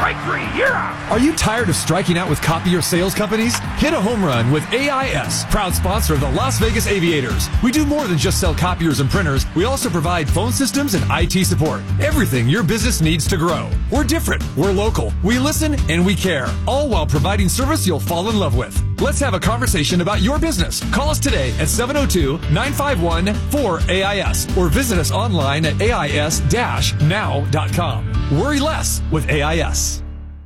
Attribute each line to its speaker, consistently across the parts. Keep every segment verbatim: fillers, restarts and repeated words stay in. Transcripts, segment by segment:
Speaker 1: Strike three, you're out.
Speaker 2: Are you tired of striking out with copier sales companies? Hit a home run with A I S, proud sponsor of the Las Vegas Aviators. We do more than just sell copiers and printers. We also provide phone systems and I T support. Everything your business needs to grow. We're different. We're local. We listen and we care, all while providing service you'll fall in love with. Let's have a conversation about your business. Call us today at seven oh two, nine five one, four A I S or visit us online at A I S dash now dot com. Worry less with A I S.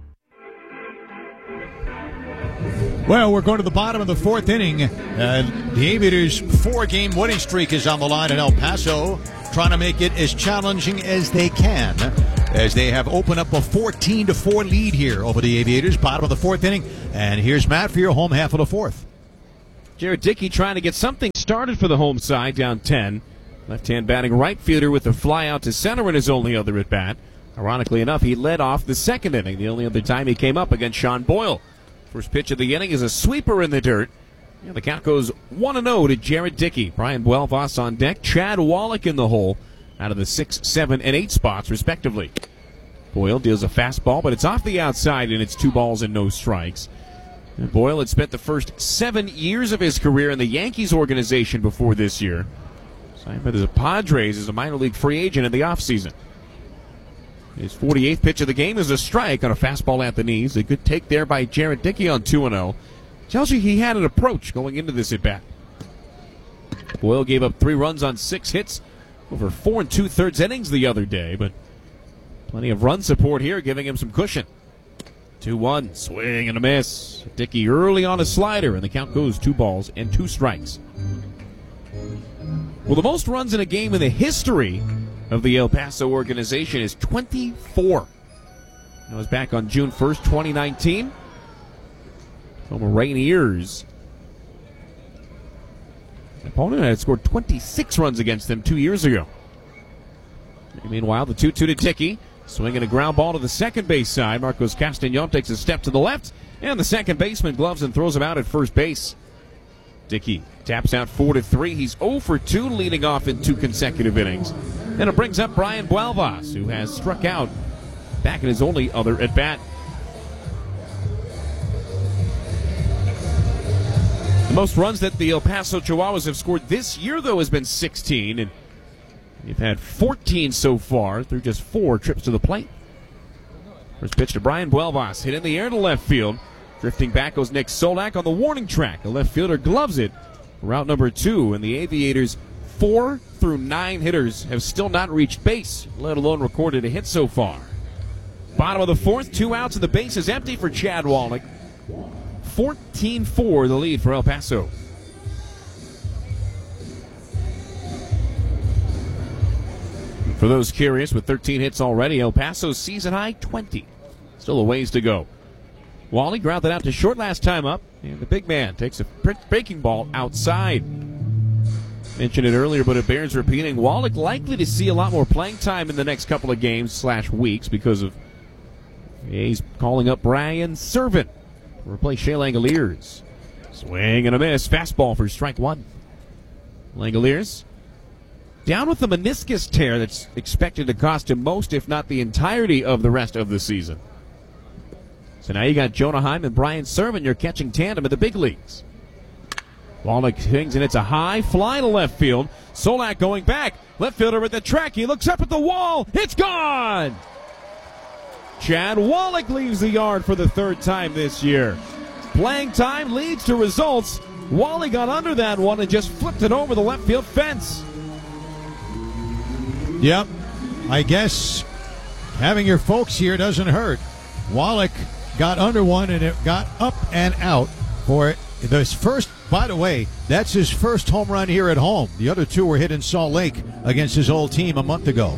Speaker 3: Well, we're going to the bottom of the fourth inning. Uh, the Aviators' four-game winning streak is on the line in El Paso, trying to make it as challenging as they can, as they have opened up a fourteen to four lead here over the Aviators, bottom of the fourth inning. And here's Matt for your home half of the fourth.
Speaker 4: Jared Dickey trying to get something started for the home side, down ten. Left-hand batting right fielder with a fly out to center in his only other at-bat. Ironically enough, he led off the second inning, the only other time he came up against Sean Boyle. First pitch of the inning is a sweeper in the dirt. And the count goes one and oh to Jared Dickey. Brian Buelvas on deck. Chad Wallach in the hole out of the six, seven, and eight spots, respectively. Boyle deals a fastball, but it's off the outside, and it's two balls and no strikes. And Boyle had spent the first seven years of his career in the Yankees organization before this year. Signed by the Padres as a minor league free agent in the offseason. His forty-eighth pitch of the game is a strike on a fastball at the knees. A good take there by Jared Dickey on two and oh. Tells you he had an approach going into this at-bat. Boyle gave up three runs on six hits over four and two-thirds innings the other day, but plenty of run support here, giving him some cushion. two one, swing and a miss. Dickey early on a slider, and the count goes two balls and two strikes. Well, the most runs in a game in the history of the El Paso organization is twenty-four. That was back on June first, twenty nineteen. Homer Rainiers. The opponent had scored twenty-six runs against them two years ago. And meanwhile, the two two to Dickey. Swinging a ground ball to the second base side. Marcos Castañon takes a step to the left, and the second baseman gloves and throws him out at first base. Dickey taps out four to three. He's oh for two leading off in two consecutive innings. And it brings up Brian Buelvas, who has struck out back in his only other at-bat. The most runs that the El Paso Chihuahuas have scored this year, though, has been sixteen. And they've had fourteen so far through just four trips to the plate. First pitch to Brian Buelvas. Hit in the air to left field. Drifting back goes Nick Solak on the warning track. The left fielder gloves it. Route number two, and the Aviators' four through nine hitters have still not reached base, let alone recorded a hit so far. Bottom of the fourth, two outs and the base is empty for Chad Wallach. fourteen four the lead for El Paso. For those curious, with thirteen hits already, El Paso's season high twenty. Still a ways to go. Wally grounded out to short last time up, and the big man takes a breaking ball outside. Mentioned it earlier, but it bears repeating. Wallach likely to see a lot more playing time in the next couple of games slash weeks because of he's calling up Brian Servant to replace Shea Langoliers. Swing and a miss. Fastball for strike one. Langoliers down with the meniscus tear that's expected to cost him most, if not the entirety of the rest of the season. So now you got Jonah Heim and Brian Servant, your catching tandem in the big leagues. Wallach swings, and it's a high fly to left field. Solak going back. Left fielder at the track. He looks up at the wall. It's gone! Chad Wallach leaves the yard for the third time this year. Playing time leads to results. Wally got under that one and just flipped it over the left field fence.
Speaker 3: Yep. I guess having your folks here doesn't hurt. Wallach got under one, and it got up and out for this first. By the way, that's his first home run here at home. The other two were hit in Salt Lake against his old team a month ago.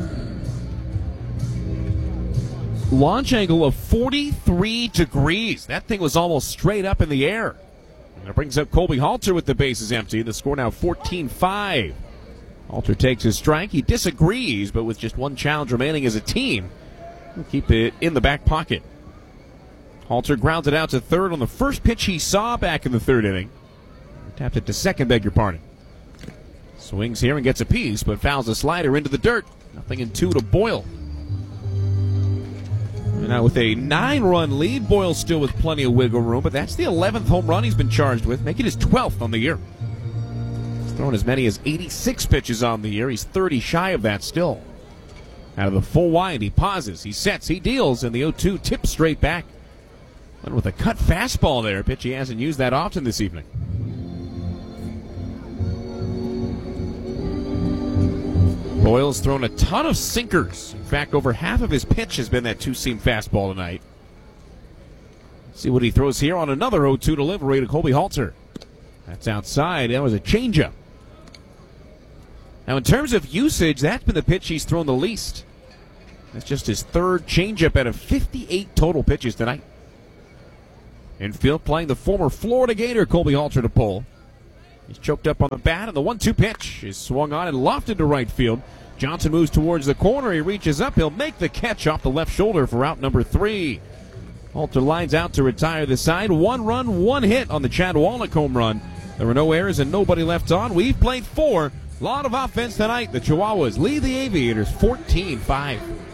Speaker 4: Launch angle of forty-three degrees. That thing was almost straight up in the air. And it brings up Colby Halter with the bases empty. The score now fourteen five. Halter takes his strike. He disagrees, but with just one challenge remaining as a team, he'll keep it in the back pocket. Halter grounds it out to third on the first pitch he saw back in the third inning. Tapped it to second, beg your pardon. Swings here and gets a piece, but fouls a slider into the dirt. Nothing in two to Boyle. And Now with a nine-run lead, Boyle still with plenty of wiggle room, but that's the eleventh home run he's been charged with, making his twelfth on the year. He's thrown as many as eighty-six pitches on the year. He's thirty shy of that still. Out of the full wind, he pauses, he sets, he deals, and the oh two tips straight back. Went with a cut fastball there, a pitch he hasn't used that often this evening. Boyle's thrown a ton of sinkers. In fact, over half of his pitch has been that two-seam fastball tonight. See what he throws here on another oh two delivery to Colby Halter. That's outside. That was a changeup. Now, in terms of usage, that's been the pitch he's thrown the least. That's just his third changeup out of fifty-eight total pitches tonight. Infield playing the former Florida Gator, Colby Halter, to pull. He's choked up on the bat, and the one two pitch is swung on and lofted to right field. Johnson moves towards the corner. He reaches up. He'll make the catch off the left shoulder for out number three. Halter lines out to retire the side. One run, one hit on the Chad Wallach home run. There were no errors and nobody left on. We've played four. A lot of offense tonight. The Chihuahuas lead the Aviators fourteen five.